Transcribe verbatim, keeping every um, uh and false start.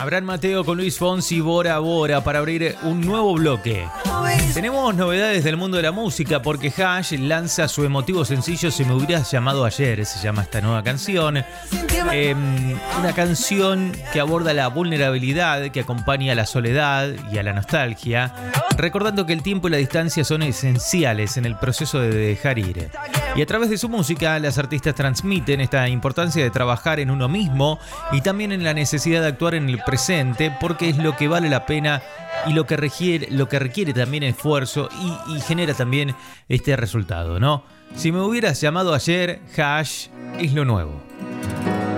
Abraham Mateo con Luis Fonsi, Bora Bora, para abrir un nuevo bloque. Tenemos novedades del mundo de la música porque Hash lanza su emotivo sencillo Se me hubieras llamado ayer, se llama esta nueva canción. Eh, una canción que aborda la vulnerabilidad, que acompaña a la soledad y a la nostalgia, recordando que el tiempo y la distancia son esenciales en el proceso de dejar ir. Y a través de su música, las artistas transmiten esta importancia de trabajar en uno mismo y también en la necesidad de actuar en el presente, porque es lo que vale la pena y lo que requiere, lo que requiere también esfuerzo y, y genera también este resultado, ¿no? Si me hubieras llamado ayer, Hash es lo nuevo.